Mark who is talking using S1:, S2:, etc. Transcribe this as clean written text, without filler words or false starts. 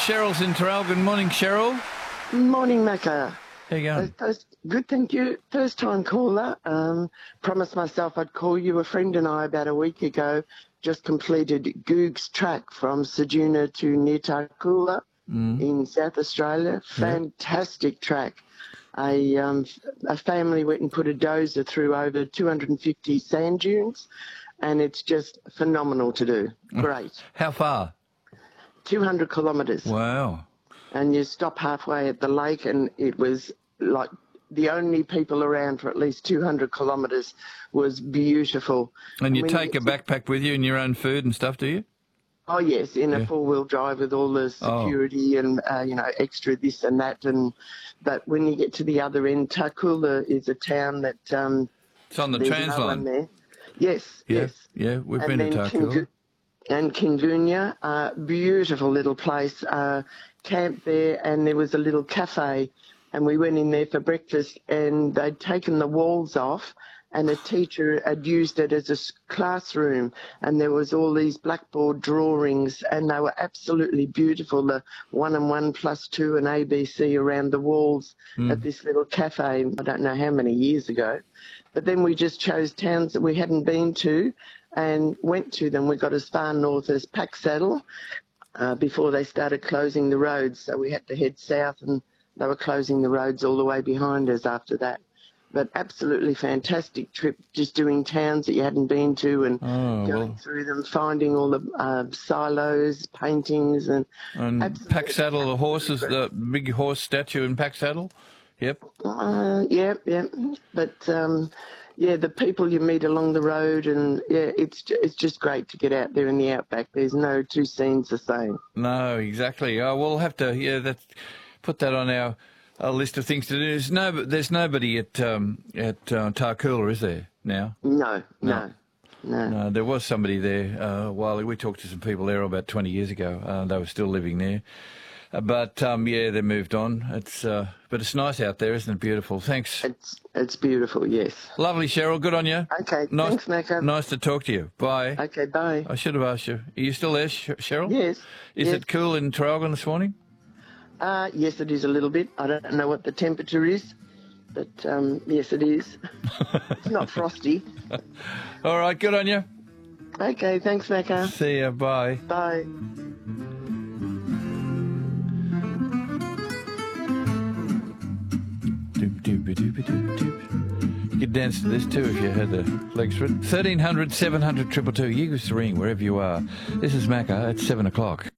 S1: Cheryl's in Traralgon. Morning, Cheryl.
S2: Morning, Macca.
S1: How you going?
S2: Good, thank you. First time caller. Promised myself I'd call you. A friend and I about a week ago just completed Goog's track from Ceduna to near Tarcoola in South Australia. Fantastic track. A family went and put a dozer through over 250 sand dunes, and it's just phenomenal to do. Great.
S1: How far?
S2: 200 kilometres.
S1: Wow.
S2: And you stop halfway at the lake, and it was like the only people around for at least 200 kilometres. Was beautiful.
S1: And you take a backpack with you and your own food and stuff, do you?
S2: Oh, yes, in a four-wheel drive with all the security and, extra this and that. But when you get to the other end, Tarcoola is a town that...
S1: it's on the Transline.
S2: There. Yes, yes.
S1: Yeah, we've been to Tarcoola.
S2: And Kingunya, beautiful little place, camped there, and there was a little cafe, and we went in there for breakfast, and they'd taken the walls off, and a teacher had used it as a classroom, and there was all these blackboard drawings, and they were absolutely beautiful, the 1 and 1 plus 2 and ABC around the walls at this little cafe, I don't know how many years ago. But then we just chose towns that we hadn't been to and went to them. We got as far north as Packsaddle before they started closing the roads, so we had to head south, and they were closing the roads all the way behind us after that. But absolutely fantastic trip, just doing towns that you hadn't been to and going through them, finding all the silos, paintings. And
S1: Packsaddle, the horses, the big horse statue in Packsaddle? Yep.
S2: Yep. But, the people you meet along the road, and, it's just great to get out there in the outback. There's no two scenes the same.
S1: No, exactly. We'll have to, put that on our a list of things to do. There's nobody at Tarcoola, is there, now?
S2: No.
S1: There was somebody there while we talked to some people there about 20 years ago. They were still living there. But they moved on. But it's nice out there, isn't it? Beautiful. Thanks.
S2: It's beautiful, yes.
S1: Lovely, Cheryl. Good on you.
S2: Okay, thanks, Macca.
S1: Nice to talk to you. Bye.
S2: Okay, bye.
S1: I should have asked you. Are you still there, Cheryl?
S2: Yes.
S1: Is it cool in Traralgon this morning?
S2: Yes, it is a little bit. I don't know what the temperature is, but yes, it is. It's not frosty.
S1: All right, good on you.
S2: Okay, thanks, Macca.
S1: See ya. Bye.
S2: Bye.
S1: You could dance to this too if you had the legs for it. 1300 700 222. You give us a ring wherever you are. This is Macca at 7 o'clock.